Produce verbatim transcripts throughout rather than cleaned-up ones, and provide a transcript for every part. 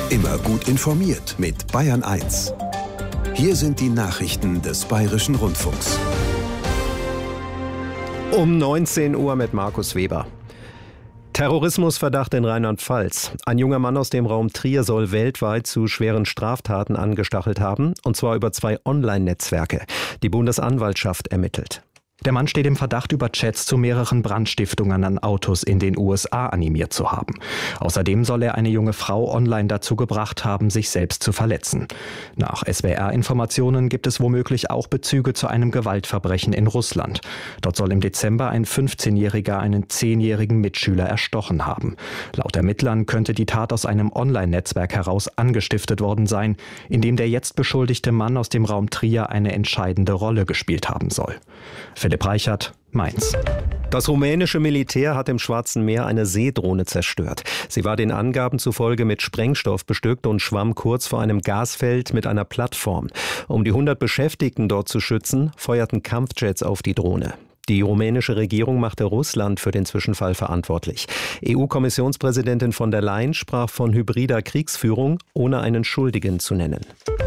Immer gut informiert mit Bayern eins. Hier sind die Nachrichten des Bayerischen Rundfunks. Um neunzehn Uhr mit Markus Weber. Terrorismusverdacht in Rheinland-Pfalz. Ein junger Mann aus dem Raum Trier soll weltweit zu schweren Straftaten angestachelt haben, und zwar über zwei Online-Netzwerke. Die Bundesanwaltschaft ermittelt. Der Mann steht im Verdacht, über Chats zu mehreren Brandstiftungen an Autos in den U S A animiert zu haben. Außerdem soll er eine junge Frau online dazu gebracht haben, sich selbst zu verletzen. Nach S W R-Informationen gibt es womöglich auch Bezüge zu einem Gewaltverbrechen in Russland. Dort soll im Dezember ein fünfzehnjähriger einen zehnjährigen Mitschüler erstochen haben. Laut Ermittlern könnte die Tat aus einem Online-Netzwerk heraus angestiftet worden sein, in dem der jetzt beschuldigte Mann aus dem Raum Trier eine entscheidende Rolle gespielt haben soll. Philipp Reichert, Mainz. Das rumänische Militär hat im Schwarzen Meer eine Seedrohne zerstört. Sie war den Angaben zufolge mit Sprengstoff bestückt und schwamm kurz vor einem Gasfeld mit einer Plattform. Um die hundert Beschäftigten dort zu schützen, feuerten Kampfjets auf die Drohne. Die rumänische Regierung machte Russland für den Zwischenfall verantwortlich. E U-Kommissionspräsidentin von der Leyen sprach von hybrider Kriegsführung, ohne einen Schuldigen zu nennen.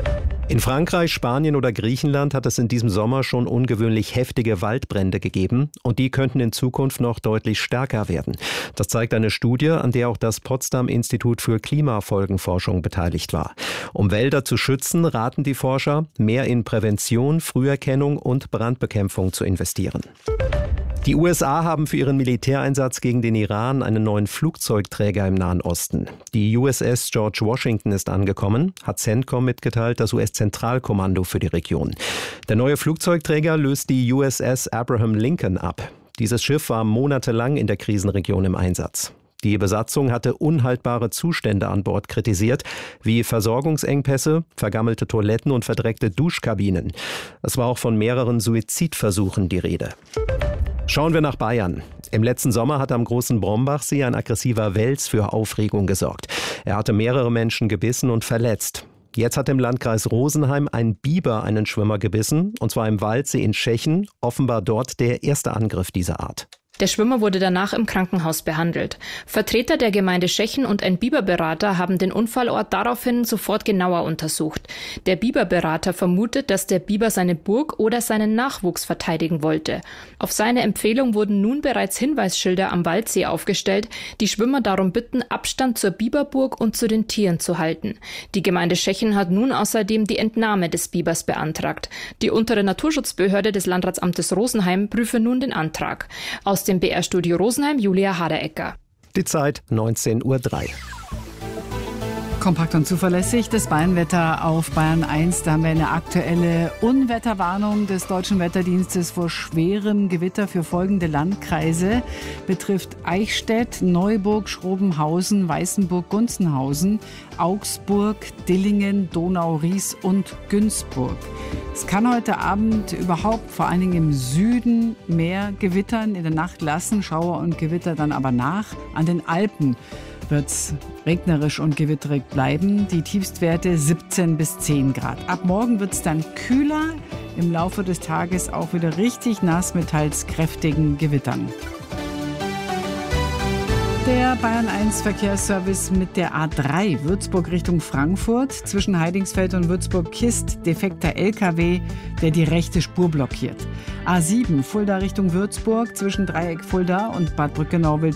In Frankreich, Spanien oder Griechenland hat es in diesem Sommer schon ungewöhnlich heftige Waldbrände gegeben, und die könnten in Zukunft noch deutlich stärker werden. Das zeigt eine Studie, an der auch das Potsdam-Institut für Klimafolgenforschung beteiligt war. Um Wälder zu schützen, raten die Forscher, mehr in Prävention, Früherkennung und Brandbekämpfung zu investieren. Die U S A haben für ihren Militäreinsatz gegen den Iran einen neuen Flugzeugträger im Nahen Osten. Die U S S George Washington ist angekommen, hat CENTCOM mitgeteilt, das U S-Zentralkommando für die Region. Der neue Flugzeugträger löst die U S S Abraham Lincoln ab. Dieses Schiff war monatelang in der Krisenregion im Einsatz. Die Besatzung hatte unhaltbare Zustände an Bord kritisiert, wie Versorgungsengpässe, vergammelte Toiletten und verdreckte Duschkabinen. Es war auch von mehreren Suizidversuchen die Rede. Schauen wir nach Bayern. Im letzten Sommer hat am Großen Brombachsee ein aggressiver Wels für Aufregung gesorgt. Er hatte mehrere Menschen gebissen und verletzt. Jetzt hat im Landkreis Rosenheim ein Biber einen Schwimmer gebissen, und zwar im Waldsee in Schechen, offenbar dort der erste Angriff dieser Art. Der Schwimmer wurde danach im Krankenhaus behandelt. Vertreter der Gemeinde Schechen und ein Biberberater haben den Unfallort daraufhin sofort genauer untersucht. Der Biberberater vermutet, dass der Biber seine Burg oder seinen Nachwuchs verteidigen wollte. Auf seine Empfehlung wurden nun bereits Hinweisschilder am Waldsee aufgestellt, die Schwimmer darum bitten, Abstand zur Biberburg und zu den Tieren zu halten. Die Gemeinde Schechen hat nun außerdem die Entnahme des Bibers beantragt. Die untere Naturschutzbehörde des Landratsamtes Rosenheim prüfe nun den Antrag. Aus dem B R-Studio Rosenheim, Julia Haderecker. Die Zeit neunzehn Uhr drei. Kompakt und zuverlässig das Bayernwetter auf Bayern eins. Da haben wir eine aktuelle Unwetterwarnung des Deutschen Wetterdienstes vor schwerem Gewitter für folgende Landkreise. Betrifft Eichstätt, Neuburg, Schrobenhausen, Weißenburg, Gunzenhausen, Augsburg, Dillingen, Donau-Ries und Günzburg. Es kann heute Abend überhaupt vor allen Dingen im Süden mehr gewittern. In der Nacht lassen Schauer und Gewitter dann aber nach. An den Alpen wird es regnerisch und gewitterig bleiben. Die Tiefstwerte siebzehn bis zehn Grad. Ab morgen wird es dann kühler. Im Laufe des Tages auch wieder richtig nass mit teils kräftigen Gewittern. Der Bayern eins Verkehrsservice mit der A drei Würzburg Richtung Frankfurt. Zwischen Heidingsfeld und Würzburg-Kist defekter L K W, der die rechte Spur blockiert. A sieben Fulda Richtung Würzburg zwischen Dreieck Fulda und Bad Brückenau